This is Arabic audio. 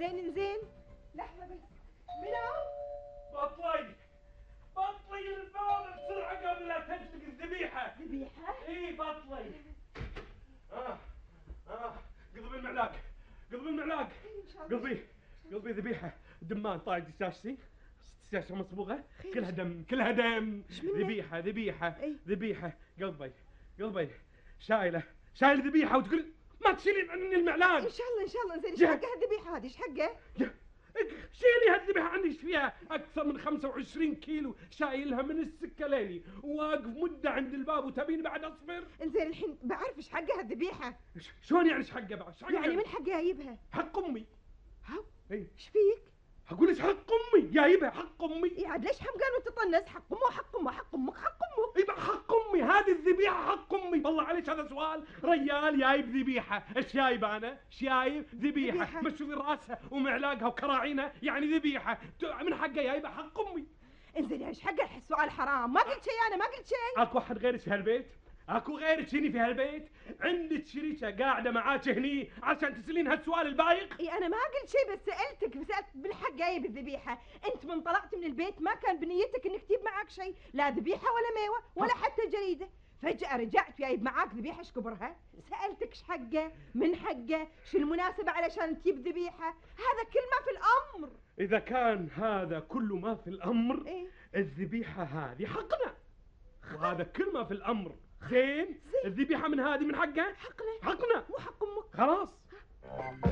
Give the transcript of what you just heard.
انزين. لحظة بس. منو؟ بطلي الباب بسرعة قبل لا تنشق الذبيحة. ذبيحة؟ اي بطلي. قلبي المعلاق. قلبي ذبيحة دمان طايق دساشتي. دساشة مصبوغة كلها دم. ذبيحة قلبي شايلة ذبيحة وتقول ما تشيلين عني المعلاق. ان شاء الله زين. ايش حقها الذبيحة هذه؟ ايش حقها؟ شيلي هالذبيحة عني. ايش فيها؟ اكثر من 25 كيلو شايلها من السكة ليلي وواقف مدة عند الباب وتبيني بعد اصبر. انزين الحين بعرف ايش حقها الذبيحة. شلون يعني ايش حقها بعد؟ يعني من حقها اجيبها؟ حق امي. هاو اي ايش فيك؟ اقول ايش حق امي جايبها حق امي. اي عاد ليش حمقان وانت تطنز؟ حق امه حق امك حق امه. يبقى حق امي. هذه الذبيحه حق امي. والله عليك هذا سؤال؟ ريال جايب ذبيحه. ايش جايب انا؟ شايب ذبيحه مشوي راسها ومعلاقها وكراعينها يعني ذبيحه من حقها جايبها حق امي. انزين يعني ايش حقها؟ السؤال حرام. ما قلت شيء. انا ما قلت شيء. اكو احد غيرك في هالبيت؟ اكو غيرك هني في هالبيت؟ عندك شريكه قاعده معاك هني عشان تسالين هالسؤال البايخ؟ اي انا ما قلت شيء بس سالتك بالحق جايب الذبيحه. انت من طلعت من البيت ما كان بنيتك انك تجيب معاك شيء، لا ذبيحه ولا ميوه ولا حتى جريده. فجاه رجعت جايب معاك ذبيحه. ايش كبرها؟ سالتك ايش حقه؟ من حقه؟ شو المناسبه علشان تجيب ذبيحه؟ هذا كل ما في الامر. اذا كان هذا كل ما في الامر إيه؟ الذبيحه هذه حقنا وهذا كل ما في الامر. زين الذبيحه من هذه من حقها؟ حقنا مو حق امك. خلاص.